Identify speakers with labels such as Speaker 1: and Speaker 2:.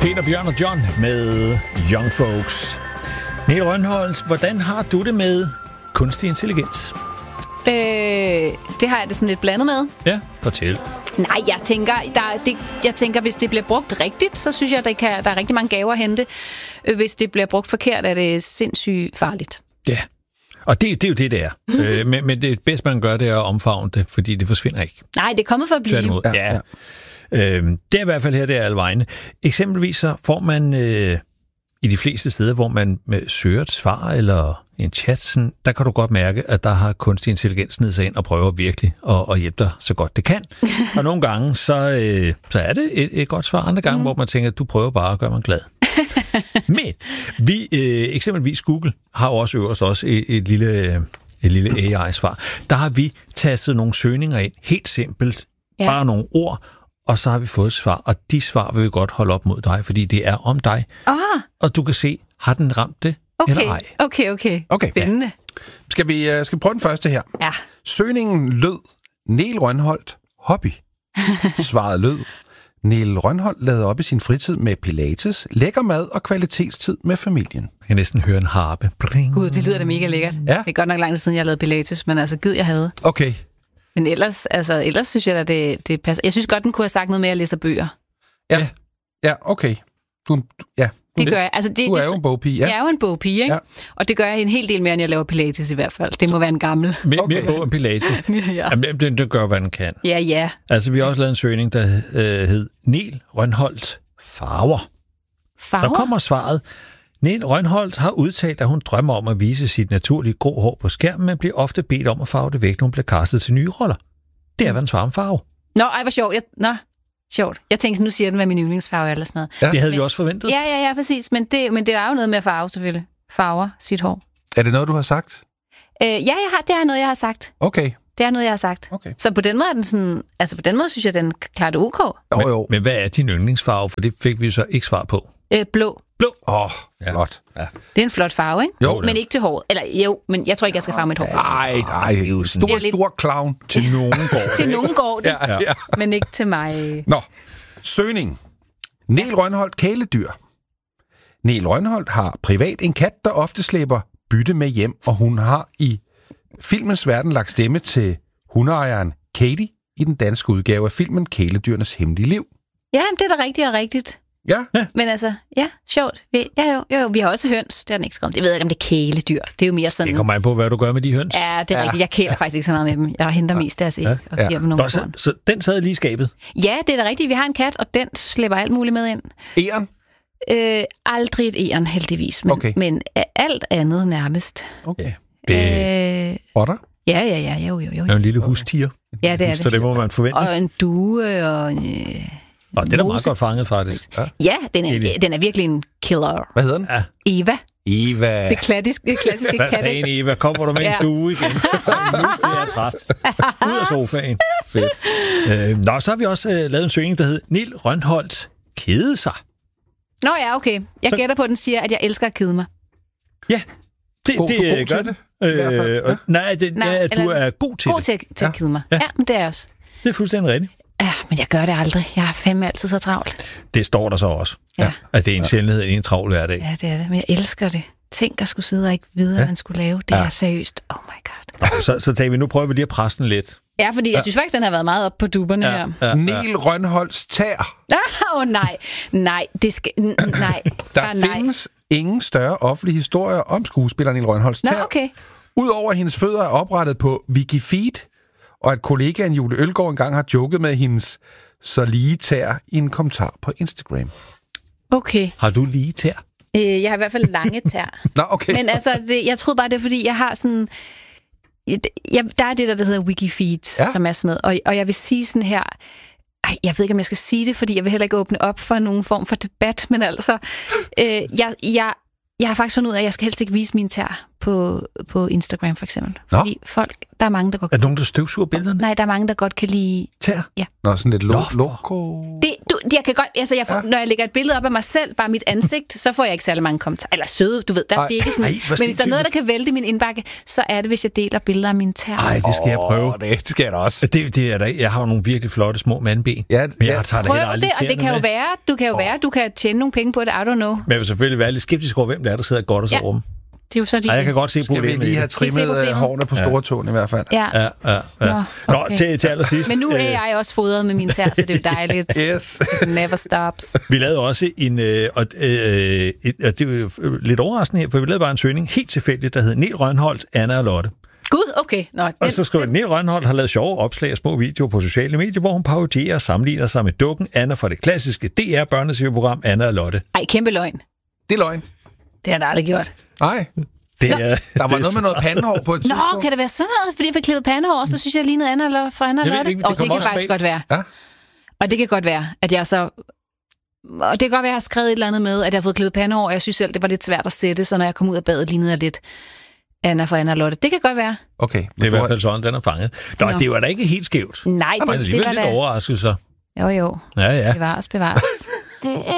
Speaker 1: Peter, Bjørn og John med Young Folks. Niel Rønholdt, hvordan har du det med kunstig intelligens?
Speaker 2: Det har jeg det sådan lidt blandet med.
Speaker 1: Ja, fortæl.
Speaker 2: Nej, jeg tænker, hvis det bliver brugt rigtigt, så synes jeg, der er rigtig mange gaver at hente. Hvis det bliver brugt forkert, er det sindssygt farligt.
Speaker 1: Ja, og det er jo det er. Men det bedste, man gør, det er at omfavne det, fordi det forsvinder ikke.
Speaker 2: Nej, det er kommet for at blive.
Speaker 1: Tværtimod. Ja. Det er i hvert fald her, det er alle vegne. Eksempelvis så får man i de fleste steder, hvor man søger et svar eller en chat, sådan, der kan du godt mærke, at der har kunstig intelligens ned sig ind og prøver virkelig at hjælpe dig så godt det kan. Og nogle gange, så er det et godt svar. Andre gange, hvor man tænker, at du prøver bare at gøre mig glad. Men vi, eksempelvis Google, har jo også et lille AI-svar. Der har vi tastet nogle søgninger ind, helt simpelt, bare nogle ord, og så har vi fået et svar, og de svar vil vi godt holde op mod dig, fordi det er om dig. Og du kan se, har den ramt det eller ej?
Speaker 2: Okay. Spændende.
Speaker 3: Ja. Skal vi prøve den første her?
Speaker 2: Ja.
Speaker 3: Søgningen lød, Niel Rønholdt, hobby. Svaret lød, Niel Rønholdt lavede op i sin fritid med pilates, lækker mad og kvalitetstid med familien.
Speaker 1: Jeg kan næsten høre en harpe. Bring.
Speaker 2: Gud, det lyder da mega lækkert. Ja. Det er godt nok lang tid siden, jeg lavede pilates, men altså, gid jeg havde.
Speaker 3: Okay.
Speaker 2: Men ellers synes jeg da, det passer. Jeg synes godt, den kunne have sagt noget mere at læse bøger.
Speaker 3: Ja, okay.
Speaker 2: Det gør jeg. Altså,
Speaker 3: du er jo en bogpige. Ja.
Speaker 2: Jeg er jo en bogpige, ikke? Ja. Og det gør jeg en hel del mere, end jeg laver pilates i hvert fald. Det må være en gammel.
Speaker 1: Mere bog end pilates.
Speaker 2: Ja.
Speaker 1: Jamen, den gør, hvad den kan.
Speaker 2: Ja.
Speaker 1: Altså, vi har også lavet en søgning, der hed Niel Rønholdt farver. Så kommer svaret. Niel Rønholdt har udtalt, at hun drømmer om at vise sit naturlige grå hår på skærmen, men bliver ofte bedt om at farve det væk, når hun bliver castet til nye roller. Det er, hvad en svarer om farve.
Speaker 2: Hvor sjovt. Sjovt. Jeg tænkte, nu siger den, hvad min yndlingsfarve er eller sådan noget.
Speaker 1: Ja. Det havde vi også forventet.
Speaker 2: Ja, præcis. Men det er jo noget med at farve, selvfølgelig. Farver sit hår.
Speaker 3: Er det noget, du har sagt?
Speaker 2: Det er noget, jeg har sagt.
Speaker 3: Okay.
Speaker 2: Det er noget, jeg har sagt. Okay. Så på den måde er den sådan... Altså på den måde synes jeg, den klarer det OK.
Speaker 1: Men hvad er din yndlingsfarve? For det fik vi så ikke svar på.
Speaker 2: Blå.
Speaker 3: Flot.
Speaker 2: Ja. Det er en flot farve, ikke?
Speaker 3: Jo.
Speaker 2: Men ikke til håret. Eller jo, men jeg tror ikke, jeg skal farve mit hår.
Speaker 3: Nej, det er jo stor clown.
Speaker 1: Til nogen går
Speaker 2: til nogen går det,
Speaker 3: ja.
Speaker 2: Men ikke til mig.
Speaker 3: Nå, søgning. Niel Rønholdt kæledyr. Niel Rønholdt har privat en kat, der ofte slæber bytte med hjem, og hun har i filmens verden lagt stemme til hundeejeren Katie i den danske udgave af filmen Kæledyrenes hemmelige liv.
Speaker 2: Ja, det er da rigtigt.
Speaker 3: Ja.
Speaker 2: Men altså, sjovt. Jo, vi har også høns. Det er den ikke skrevet. Jeg ved ikke, om det er kæledyr. Det er jo mere sådan...
Speaker 1: Det kommer an på, hvad du gør med de høns.
Speaker 2: Ja, det er rigtigt. Jeg kæler faktisk ikke så meget med dem. Jeg henter mest deres æg og giver dem nogle korn.
Speaker 1: Så den sad lige i skabet?
Speaker 2: Ja, det er da rigtigt. Vi har en kat, og den slipper alt muligt med ind.
Speaker 3: Egern?
Speaker 2: Aldrig et egern, heldigvis. Men alt andet nærmest.
Speaker 3: Okay. Otter?
Speaker 2: Ja, jo.
Speaker 1: Det er en lille hustiger.
Speaker 2: Ja, det er det.
Speaker 1: Så det må man forvente.
Speaker 2: Og en due og
Speaker 1: og den er meget godt fanget, faktisk.
Speaker 2: Ja, den er virkelig en killer.
Speaker 3: Hvad hedder den?
Speaker 2: Ja. Eva. Det klassiske katte.
Speaker 1: Hvad fanden, Eva? Kommer du med en due igen? Nu bliver jeg træt. Ud af sofaen. Fedt. Så har vi også lavet en søgning, der hedder Niel Rønholdt kede sig.
Speaker 2: Nå ja, okay. Jeg gætter på, at den siger, at jeg elsker at kede mig.
Speaker 1: Ja, det gør det. Nej, du er god til det.
Speaker 2: God til at kede mig. Ja, men det er også.
Speaker 1: Det er fuldstændig rigtigt.
Speaker 2: Ja, men jeg gør det aldrig. Jeg har fandme altid så travlt.
Speaker 1: Det står der så også. Ja. At det er en sjældenhed i en travl hverdag.
Speaker 2: Ja, det er det. Men jeg elsker det. Tænk, der skulle sidde og ikke vide, hvad man skulle lave. Det er seriøst. Oh my god.
Speaker 1: Så tager vi, nu prøver vi lige at presse den lidt.
Speaker 2: Ja, fordi jeg synes faktisk, den har været meget op på duberne her.
Speaker 3: Ja. Niel Rønholdts tær.
Speaker 2: Nej. Det skal... Nej.
Speaker 3: Der findes ingen større offentlige historier om skuespilleren Niel Rønholdts tær.
Speaker 2: Okay.
Speaker 3: Udover at hendes fødder er oprettet på Wikifeed, og at kollegaen Julie Ølgaard engang har joket med hendes så lige tær i en kommentar på Instagram.
Speaker 2: Okay.
Speaker 1: Har du lige tær?
Speaker 2: Jeg har i hvert fald lange tær.
Speaker 3: Nå, okay.
Speaker 2: Men altså, jeg troede bare, det er, fordi jeg har sådan... der er det, der hedder Wikifeed, som er sådan noget. Og jeg vil sige sådan her... jeg ved ikke, om jeg skal sige det, fordi jeg vil heller ikke åbne op for nogen form for debat, men altså... Jeg har faktisk fundet ud af, at jeg skal helst ikke vise mine tær på Instagram, for eksempel. Fordi der er mange, der godt...
Speaker 1: Er der nogen, der støvsuger billederne?
Speaker 2: Nej, der er mange, der godt kan lide...
Speaker 1: Tær?
Speaker 2: Ja.
Speaker 3: Nå, sådan lidt loco.
Speaker 2: Jeg kan godt... Altså, når jeg lægger et billede op af mig selv, bare mit ansigt, så får jeg ikke særlig mange kommentarer. Eller søde, du ved. Det er ikke sådan... Men hvis der er noget, der kan vælte min indbakke, så er det, hvis jeg deler billeder af mine tær.
Speaker 1: Ej, det skal jeg prøve.
Speaker 3: Det skal jeg da også.
Speaker 1: Det er der. Jeg har jo nogle virkelig flotte små mandben. Ja, men jeg tager det helt aldrig
Speaker 2: og det kan jo være, du kan tjene nogle penge på det, I don't know.
Speaker 1: Men jeg vil selvfølgelig være lidt skeptisk over, hvem det er, der sidder godt og så over dem.
Speaker 2: Det er jo så
Speaker 1: jeg kan godt se problemet.
Speaker 3: Skal vi lige have trimmet hårene på store tåen i hvert fald?
Speaker 2: Ja.
Speaker 1: Nå, til allersidst.
Speaker 2: Men nu er jeg også fodret med mine tær, så det er jo dejligt.
Speaker 3: Yes.
Speaker 2: Never stops.
Speaker 1: Vi lavede også en, og det er jo lidt overraskende her, for vi lavede bare en søgning helt tilfældigt, der hed Niel Rønholt, Anna og Lotte.
Speaker 2: Gud, okay.
Speaker 1: Og så skriver Niel Rønholt har lavet sjove opslag og små videoer på sociale medier, hvor hun parodierer og sammenligner sig med dukken Anna fra det klassiske DR-børne-tv-program Anna og Lotte.
Speaker 2: Ej, kæmpe løgn.
Speaker 3: Det er løgn.
Speaker 2: Det har jeg aldrig gjort.
Speaker 3: Nej. Der var noget med noget pandehår på et tidspunkt.
Speaker 2: Nå, kan det være sådan noget? Fordi jeg fik klippet pandehår, så synes jeg lignede Anna eller for Anna og Lotte. Og det kan faktisk godt være.
Speaker 3: Ja.
Speaker 2: Og det kan godt være, at jeg så... Og det kan godt være, at jeg har skrevet et eller andet med, at jeg har fået klippet pandehår, og jeg synes selv, det var lidt svært at sætte, så når jeg kom ud af badet, lignede jeg lidt Anna fra Anna og Lotte. Det kan godt være.
Speaker 3: Okay.
Speaker 1: Det er i hvert fald sådan, den er fanget. Nå, det var da ikke helt skævt.
Speaker 2: Nej,
Speaker 1: det var
Speaker 2: lidt
Speaker 1: overraskelser.
Speaker 2: Jo.
Speaker 1: Ja.
Speaker 2: Bevares.